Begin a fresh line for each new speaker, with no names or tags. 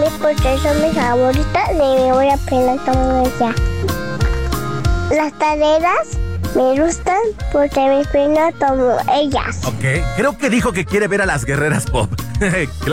mí porque son mis favoritas y me voy a aprender como ella. Las tareas me gustan porque me peinan como ellas.
Ok, creo que dijo que quiere ver a las guerreras pop.